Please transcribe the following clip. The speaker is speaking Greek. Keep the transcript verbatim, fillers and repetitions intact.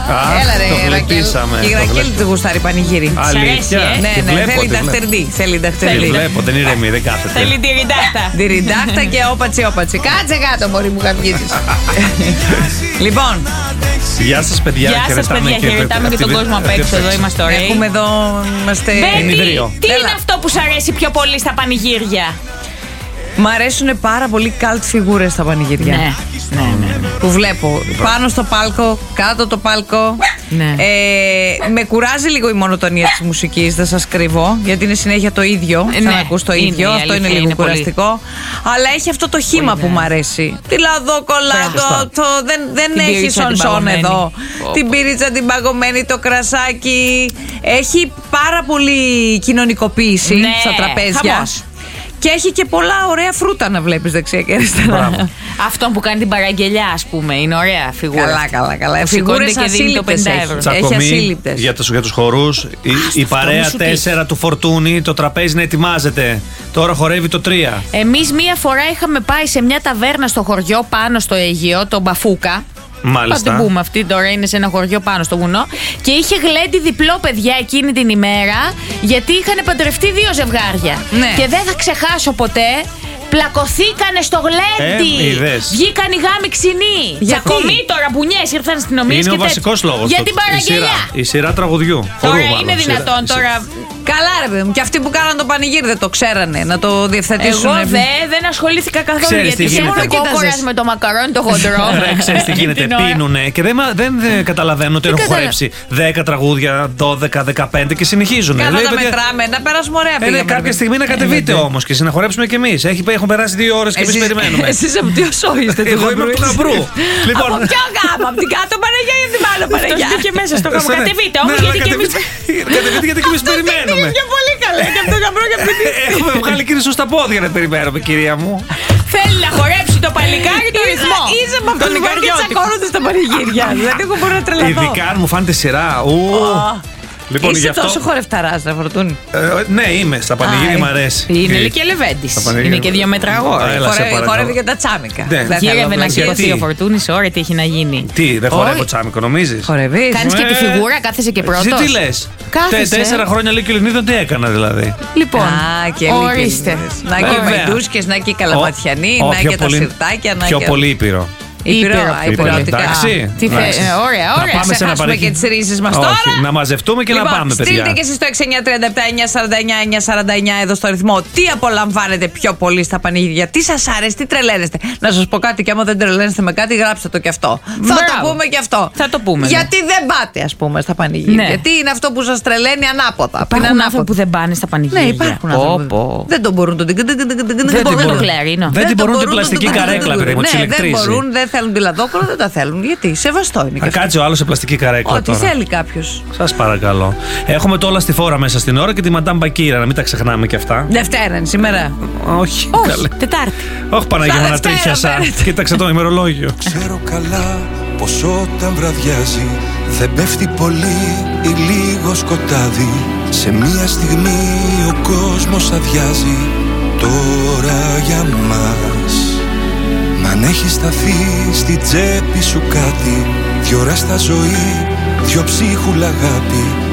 Έλα ρε, το γλιτήσαμε. Η Ρακέλ του γουστάρει πανηγύρι. Αλήθεια. Ναι, ναι, θέλει ταχτερντή. Θέλει ταχτερντή. Βλέπω, δεν ηρεμεί, δεν κάθεται. Θέλει τη ριντάχτα. Τη ριντάχτα και όπατσι όπατσι. Κάτσε κάτω, μωρή μου γαμπιέζεις. Λοιπόν. Γεια σας παιδιά. Γεια σας παιδιά, χαιρετάμε και τον κόσμο απ' έξω. Εδώ είμαστε ωραίοι. Έχουμε εδώ, είμαστε ενιδρίο. Τι είναι αυτό που σου αρέσει πιο πολύ στα πανηγύρια? Μ' αρέσουν πάρα πολύ cult φιγούρες στα πανηγύρια. Ναι, ναι, ναι. Που βλέπω πάνω στο πάλκο, κάτω το πάλκο. Ναι. Ε, με κουράζει λίγο η μονοτονία της μουσικής, δεν σας κρύβω, γιατί είναι συνέχεια το ίδιο. Ναι, Σαν να ακούς το είναι, ίδιο, αυτό είναι λίγο είναι κουραστικό. Πολύ. Αλλά έχει αυτό το χύμα πολύ, που ναι. μου αρέσει. Τη λαδόκολα, το, το, δεν, δεν έχει σονσόν εδώ. Oh, την πυρίτσα την παγωμένη, το κρασάκι. Έχει πάρα πολύ κοινωνικοποίηση ναι, στα τραπέζια. χαμός. Και έχει και πολλά ωραία φρούτα να βλέπεις δεξιά και αριστερά. Αυτό που κάνει την παραγγελιά, ας πούμε, είναι ωραία φιγούρα. Καλά, καλά, καλά. Φιγούρες ασύλληπτες έχει. Έχει ασύλληπτες. Για τους, για τους χορούς. Η, η παρέα τέσσερα του Φορτούνη, το τραπέζι να ετοιμάζεται. Τώρα χορεύει το τρία. Εμείς μία φορά είχαμε πάει σε μια ταβέρνα στο χωριό πάνω στο Αιγαίο, τον Μπαφούκα. Μάλιστα. Θα την πούμε αυτή τώρα, είναι σε ένα χωριό πάνω στο βουνό. Και είχε γλέντι διπλό, παιδιά, εκείνη την ημέρα, γιατί είχαν παντρευτεί δύο ζευγάρια. Ναι. Και δεν θα ξεχάσω ποτέ. Πλακωθήκανε στο γλέντι. Ε, Βγήκαν οι γάμοι ξινοί. Τσακωμοί τώρα, μπουνιές, ήρθαν αστυνομίες. Είναι και ο βασικός λόγος. Για το, την παραγγελιά. Η σειρά, η σειρά τραγουδιού. Τώρα Χορού, είναι μάλλον, δυνατόν σειρά, τώρα. Καλά, ρε παιδί μου. Και αυτοί που κάναν το πανηγύρι δεν το ξέρανε να το διευθετήσουν. Εγώ δε, δεν ασχολήθηκα καθόλου. Ξέρεις γιατί τι γίνεται. ήμουν κόκορας με το μακαρόνι το χοντρό. Ρε, ξέρεις τι γίνεται. Πίνουνε και δεν, δεν, δεν καταλαβαίνουν ότι έχουν χορέψει δέκα τραγούδια, δώδεκα, δεκαπέντε και συνεχίζουν. Κάνα τα μετράμε, να περάσουμε ωραία πήγαμε. Κάποια στιγμή να κατεβείτε όμως και να χορέψουμε κι εμείς. Έχουν περάσει δύο ώρες και εμείς περιμένουμε. Εσείς από τι οσό είστε? Εγώ είμαι από τον Αμπρού. Από ποιο γάμο, από την κάτω Παναγιά ή από την πάνω Παναγιά? Αυτό μπήκε μέσα στο γάμο. Κατεβείτε όμως, γιατί και εμείς. Κατεβείτε γιατί και εμείς περιμένουμε. Είναι πολύ καλά και από τον Αμπρού και από την. Έχουμε βγάλει κυρίσου στα πόδια να περιμένουμε, κυρία μου. Θέλει να χορέψει το παλικάρι το ρυθμό. Είσαι από αυτούς που τσακώνονται στα πανηγύρια. Δηλαδή εγώ μπορώ να τρελαθώ. Ειδικά αν μου φάνετε σειρά. Λοιπόν, είσαι τόσο χορευταράς, ρε Φορτούνη. Ε, ναι, είμαι. Στα πανηγύρια μου αρέσει. Είναι και, και Λεβέντης. Είναι και δύο μέτρα αγόρι. Χορεύει και τα τσάμικα. Ναι. Γύρευε να σηκωθεί ο Φορτούνης, ωραία τι έχει να γίνει. Τι, δεν χορεύω τσάμικο, νομίζεις? Χορεύεις. Κάνεις και τη φιγούρα, κάθεσαι και πρώτος. Τι λες? Κάθεσαι. Τέσσερα χρόνια Λύκειο Ελληνίδων τι έκανα δηλαδή. Λοιπόν, ορίστε. Να και οι μαϊντούσκες, να και οι καλαματιανοί, να και τα σιρτάκια. Πιο πολύ ήπειρο. Υπηρεωτικά. Εντάξει. Τι θε, ωραία, ωραία. Να ξεχάσουμε και τις ρίζες μας τώρα. Να μαζευτούμε και λοιπόν, να πάμε, παιδιά. Στείλτε και εσείς το έξι εννιά τρία επτά εννιά σαράντα εννιά εννιά σαράντα εννιά εδώ στο ρυθμό. Τι απολαμβάνετε πιο πολύ στα πανηγύρια, τι σας αρέσει, τι τρελαίνεστε. Να σας πω κάτι, και άμα δεν τρελαίνεστε με κάτι, γράψτε το και αυτό. Μπράβο. Θα το πούμε και αυτό. Θα το πούμε. Γιατί ναι. δεν πάτε, ας πούμε, στα πανηγύρια. Ναι. Τι είναι αυτό που σας τρελαίνει ανάποδα. Υπάρχουν άνθρωποι που δεν πάνε στα πανηγύρια. Ναι, υπάρχουν άνθρωποι. Δεν το μπορούν. Δεν την μπορούν την πλαστική καρέκλα, παιδί μου, τη ηλεκτρική. Δεν μπορούν, δεν θέλουν τη λαδόκολα. Δεν τα θέλουν. Γιατί, σεβαστό είναι. Θα κάτσει ο άλλο σε πλαστική καρέκλα. Ό,τι θέλει κάποιο. Σας παρακαλώ. Έχουμε το όλα στη φόρα μέσα στην ώρα και τη Μαντάμ Μπακύρα, να μην τα ξεχνάμε κι αυτά. Δευτέρα είναι σήμερα. Όχι. Όχι, Τετάρτη. Όχι, Παναγία μου, να τρίχιασα. Κοίταξε το ημερολόγιο. Ξέρω καλά πως όταν βραδιάζει δεν πέφτει πολύ ή λίγο σκοτάδι. Σε μία στιγμή ο κόσμος αδειάζει. Τώρα για μας. Μ' αν έχει σταθεί στη τσέπη σου κάτι, δυο ώρα στα ζωή, δυο ψίχουλα αγάπη.